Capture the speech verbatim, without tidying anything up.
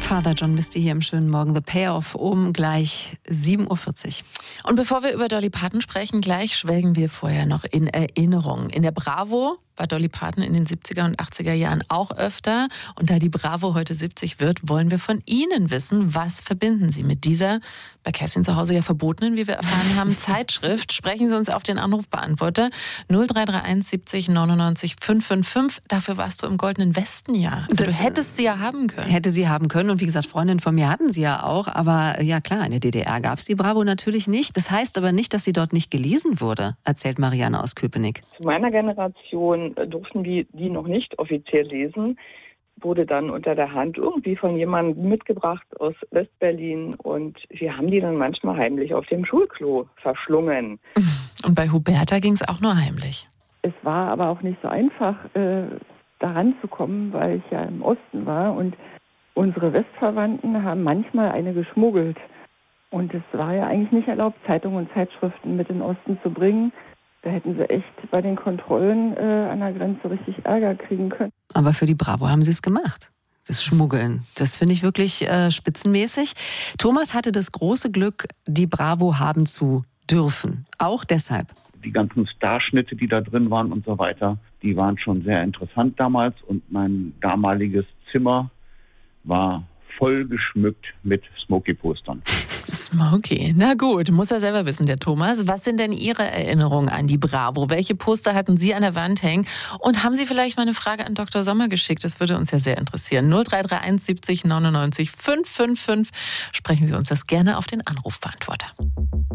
Father John Misty hier im schönen Morgen. The Payoff um gleich sieben Uhr vierzig. Und bevor wir über Dolly Parton sprechen, gleich schwelgen wir vorher noch in Erinnerungen. In der Bravo war Dolly Parton in den siebziger und achtziger Jahren auch öfter. Und da die Bravo heute siebzig wird, wollen wir von Ihnen wissen, was verbinden Sie mit dieser, bei Kerstin zu Hause ja verbotenen, wie wir erfahren haben, Zeitschrift. Sprechen Sie uns auf den Anrufbeantworter null drei drei eins siebzig neunundneunzig fünf fünf fünf. Dafür warst du im Goldenen Westen ja. Also Das du hättest sie ja haben können. Hätte sie haben können. Und wie gesagt, Freundinnen von mir hatten sie ja auch. Aber ja klar, in der D D R gab es die Bravo natürlich nicht. Das heißt aber nicht, dass sie dort nicht gelesen wurde, erzählt Marianne aus Köpenick. Zu meiner Generation durften wir die noch nicht offiziell lesen, wurde dann unter der Hand irgendwie von jemandem mitgebracht aus Westberlin und wir haben die dann manchmal heimlich auf dem Schulklo verschlungen. Und bei Huberta ging es auch nur heimlich. Es war aber auch nicht so einfach, äh, daran zu kommen, weil ich ja im Osten war und unsere Westverwandten haben manchmal eine geschmuggelt. Und es war ja eigentlich nicht erlaubt, Zeitungen und Zeitschriften mit in den Osten zu bringen. Da hätten sie echt bei den Kontrollen äh, an der Grenze richtig Ärger kriegen können. Aber für die Bravo haben sie es gemacht. Das Schmuggeln. Das finde ich wirklich äh, spitzenmäßig. Thomas hatte das große Glück, die Bravo haben zu dürfen. Auch deshalb. Die ganzen Starschnitte, die da drin waren und so weiter, die waren schon sehr interessant damals. Und mein damaliges Zimmer war voll geschmückt mit Smokey-Postern. Smokey, na gut, muss er selber wissen, der Thomas. Was sind denn Ihre Erinnerungen an die Bravo? Welche Poster hatten Sie an der Wand hängen? Und haben Sie vielleicht mal eine Frage an Doktor Sommer geschickt? Das würde uns ja sehr interessieren. null drei drei eins siebzig neunundneunzig fünf fünf fünf. Sprechen Sie uns das gerne auf den Anrufbeantworter.